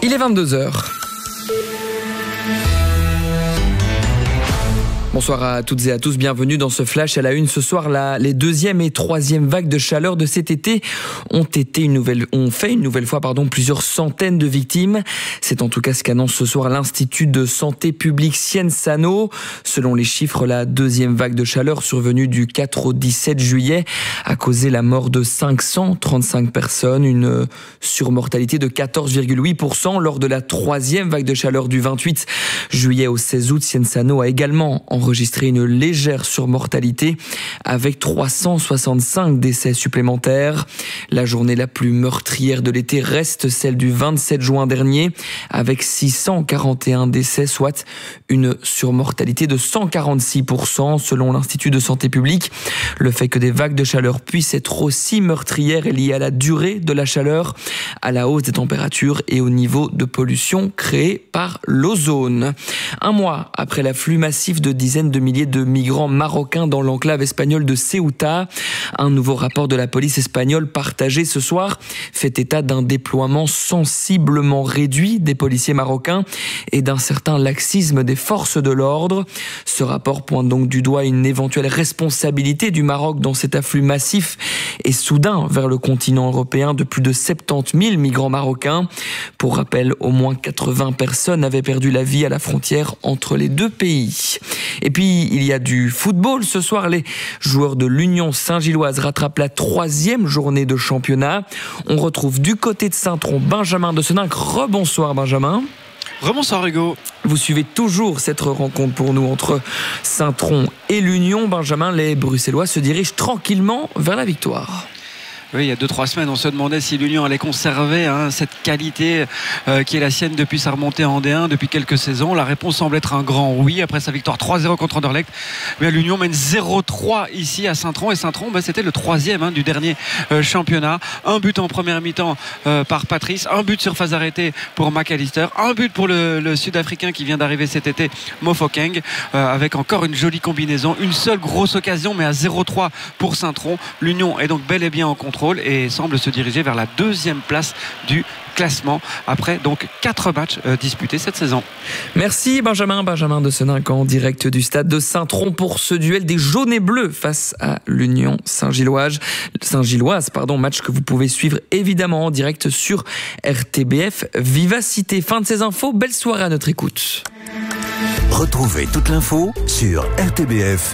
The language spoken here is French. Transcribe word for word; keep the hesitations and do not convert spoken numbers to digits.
Il est vingt-deux heures. Bonsoir à toutes et à tous, bienvenue dans ce flash à la une. Ce soir, la, les deuxième et troisième vagues de chaleur de cet été ont été une nouvelle, ont fait une nouvelle fois, pardon, plusieurs centaines de victimes. C'est en tout cas ce qu'annonce ce soir l'Institut de santé publique Sciences-Ano. Selon les chiffres, la deuxième vague de chaleur survenue du quatre au dix-sept juillet a causé la mort de cinq cent trente-cinq personnes, une surmortalité de quatorze virgule huit pour cent. Lors de la troisième vague de chaleur du vingt-huit juillet au seize août, Sciences-Ano a également enregistré une légère surmortalité avec trois cent soixante-cinq décès supplémentaires. La journée la plus meurtrière de l'été reste celle du vingt-sept juin dernier avec six cent quarante et un décès, soit une surmortalité de cent quarante-six pour cent selon l'Institut de santé publique. Le fait que des vagues de chaleur puissent être aussi meurtrières est lié à la durée de la chaleur, à la hausse des températures et au niveau de pollution créé par l'ozone. Un mois après l'afflux massif de dizaines de milliers de migrants marocains dans l'enclave espagnole de Ceuta, un nouveau rapport de la police espagnole partagé ce soir fait état d'un déploiement sensiblement réduit des policiers marocains et d'un certain laxisme des forces de l'ordre. Ce rapport pointe donc du doigt une éventuelle responsabilité du Maroc dans cet afflux massif et soudain vers le continent européen de plus de soixante-dix mille migrants marocains. Pour rappel, au moins quatre-vingts personnes avaient perdu la vie à la frontière entre les deux pays. Et puis, il y a du football. Ce soir, les joueurs de l'Union Saint-Gilloise rattrapent la troisième journée de championnat. On retrouve du côté de Saint-Tron Benjamin de Seninck. Rebonsoir Benjamin. Rebonsoir Hugo. Vous suivez toujours cette rencontre pour nous entre Saint-Tron et l'Union. Benjamin, les Bruxellois se dirigent tranquillement vers la victoire. Oui, il y a deux trois semaines, on se demandait si l'Union allait conserver hein, cette qualité euh, qui est la sienne depuis sa remontée en D un depuis quelques saisons. La réponse semble être un grand oui après sa victoire trois zéro contre Anderlecht. Mais l'Union mène zéro trois ici à Saint-Tron et Saint-Tron, bah, c'était le troisième hein, du dernier euh, championnat. Un but en première mi-temps euh, par Patrice, un but sur phase arrêtée pour McAllister, un but pour le, le Sud-Africain qui vient d'arriver cet été, Mofokeng, euh, avec encore une jolie combinaison, une seule grosse occasion mais à zéro trois pour Saint-Tron. L'Union est donc bel et bien en contrôle et semble se diriger vers la deuxième place du classement après donc quatre matchs euh, disputés cette saison. Merci Benjamin, Benjamin de Seninck en direct du stade de Saint-Tron pour ce duel des jaunes et bleus face à l'Union Saint-Gilloise. Saint-Gilloise, pardon, match que vous pouvez suivre évidemment en direct sur R T B F Vivacité. Fin de ces infos, belle soirée à notre écoute. Retrouvez toute l'info sur R T B F